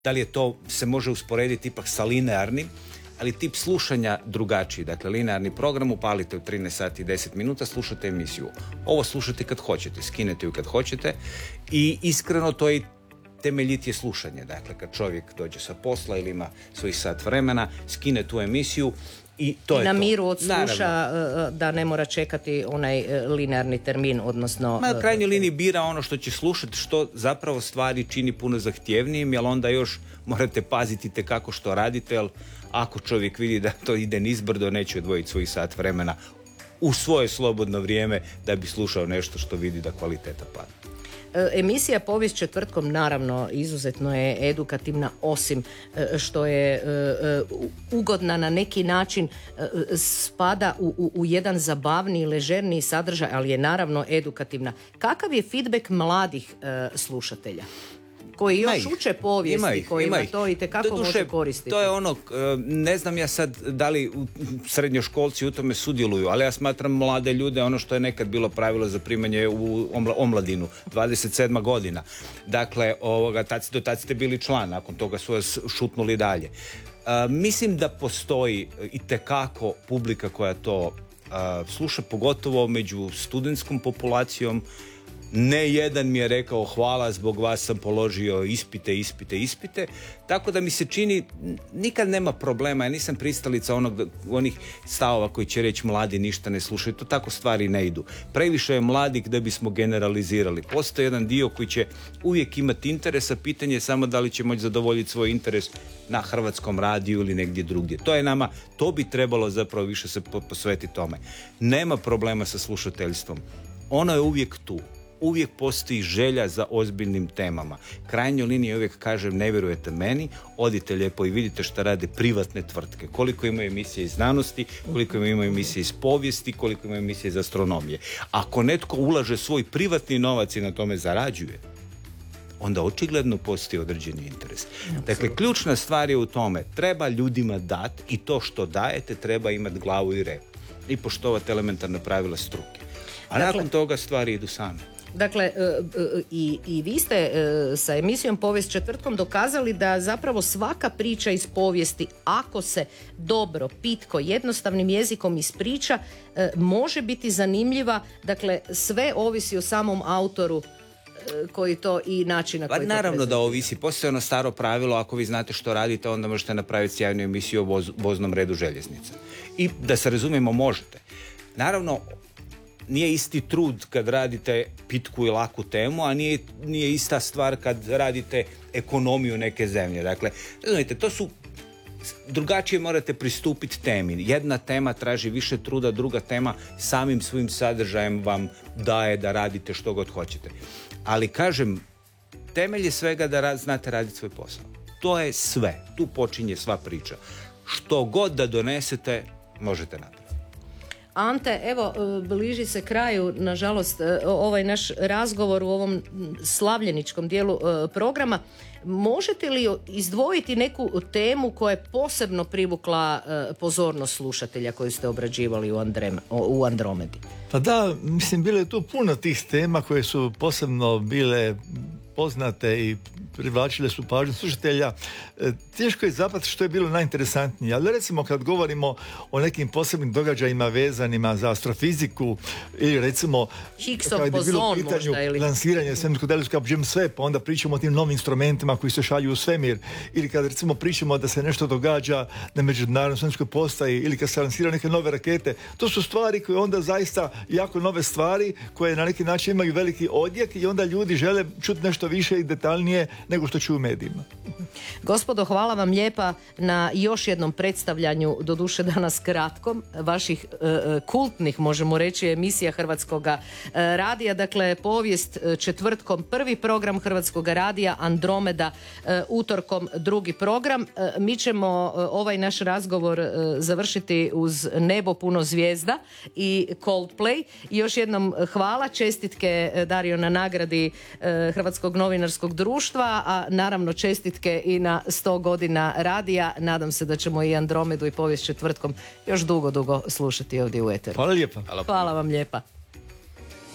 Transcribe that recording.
Da li je to se može usporediti ipak sa linearnim, ali tip slušanja drugačiji. Dakle, linearni program upalite u 13 sati i 10 minuta, slušate emisiju. Ovo slušate kad hoćete, skinete ju kad hoćete i iskreno to je temeljitije slušanje. Dakle, kad čovjek dođe sa posla ili ima svoj sat vremena, skine tu emisiju i to je to. Na miru odsluša da ne mora čekati onaj linearni termin, odnosno... Na krajnjoj liniji bira ono što će slušati, što zapravo stvari čini puno zahtjevnijim, jer onda još morate paziti te kako što radite, jer ako čovjek vidi da to ide nizbrdo, neće odvojiti svoj sat vremena u svoje slobodno vrijeme da bi slušao nešto što vidi da kvaliteta pada. Emisija Povijest četvrtkom naravno izuzetno je edukativna, osim što je ugodna na neki način, spada u jedan zabavniji, ležerniji sadržaj, ali je naravno edukativna. Kakav je feedback mladih slušatelja? Koji još uče povijesti, kojima to itekako može koristiti. To je ono, ne znam ja sad da li srednjoškolci u tome sudjeluju, ali ja smatram mlade ljude ono što je nekad bilo pravilo za primanje u omladinu, 27. godina. Dakle, do tad ste bili član, nakon toga su vas šutnuli dalje. Mislim da postoji itekako publika koja to sluša, pogotovo među studentskom populacijom. Ne jedan mi je rekao hvala, zbog vas sam položio ispite. Tako da mi se čini, nikad nema problema. Ja nisam pristalica onih stavova koji će reći mladi ništa ne slušaju. To tako stvari ne idu. Previše je mladih da bismo generalizirali. Postoji jedan dio koji će uvijek imati interesa. Pitanje je samo da li će moći zadovoljiti svoj interes na Hrvatskom radiju ili negdje drugdje. To je nama, to bi trebalo zapravo više se posvetiti tome. Nema problema sa slušateljstvom. Ono je uvijek tu. Uvijek postoji želja za ozbiljnim temama. Krajnjoj liniji uvijek kažem, ne vjerujete meni, odite lijepo i vidite šta rade privatne tvrtke. Koliko imaju emisije iz znanosti, koliko imaju emisije iz povijesti, koliko imaju emisije iz astronomije. Ako netko ulaže svoj privatni novac i na tome zarađuje, onda očigledno postoji određeni interes. Dakle, ključna stvar je u tome, treba ljudima dati i to što dajete treba imati glavu i rep i poštovati elementarna pravila struke. A nakon toga stvari idu same. Dakle, i vi ste sa emisijom Povijest četvrtkom dokazali da zapravo svaka priča iz povijesti, ako se dobro, pitko, jednostavnim jezikom ispriča, može biti zanimljiva. Dakle, sve ovisi o samom autoru koji to i način na koji to prezentira. Naravno da ovisi. Postoji ono staro pravilo, ako vi znate što radite, onda možete napraviti sjajnu emisiju o voznom redu željeznica. I da se razumijemo, možete. Naravno, nije isti trud kad radite pitku i laku temu, a nije ista stvar kad radite ekonomiju neke zemlje. Dakle, razumijete, to su drugačije morate pristupiti temi. Jedna tema traži više truda, druga tema samim svojim sadržajem vam daje da radite što god hoćete. Ali kažem, temelj je svega da znate raditi svoj posao. To je sve. Tu počinje sva priča. Što god da donesete, možete napraviti. Ante, evo, bliži se kraju, nažalost, ovaj naš razgovor u ovom slavljeničkom dijelu programa. Možete li izdvojiti neku temu koja je posebno privukla pozornost slušatelja koju ste obrađivali u Andromedi? Pa da, mislim, bilo je tu puno tih tema koje su posebno bile poznate i privlačile su pažnju slušatelja. Teško je zapravo što je bilo najinteresantnije, ali recimo kad govorimo o nekim posebnim događajima vezanima za astrofiziku ili recimo Higgsov bozon možda, ili lansiranje svemirskog teleskop James Webb, pa onda pričamo o tim novim instrumentima koji se šalju u svemir, ili kad recimo pričamo da se nešto događa na međunarodnoj svemirskoj postaji, ili kad se lansiraju neke nove rakete. To su stvari koje onda zaista jako nove stvari koje na neki način imaju veliki odjek i onda ljudi žele čuti nešto više i detaljnije nego što čuju u medijima. Gospodo, hvala vam lijepa na još jednom predstavljanju, doduše danas kratkom, vaših kultnih, možemo reći, emisija Hrvatskog radija. Dakle, Povijest četvrtkom prvi program Hrvatskog radija, Andromeda utorkom drugi program. Mi ćemo ovaj naš razgovor završiti uz Nebo puno zvijezda i Coldplay. Još jednom hvala, čestitke Dario na nagradi Hrvatskog novinarskog društva, a naravno čestitke i na 100 godina radija. Nadam se da ćemo i Andromedu i Povijest četvrtkom još dugo slušati ovdje u eteru. Hvala lijepa. Hvala vam lijepa.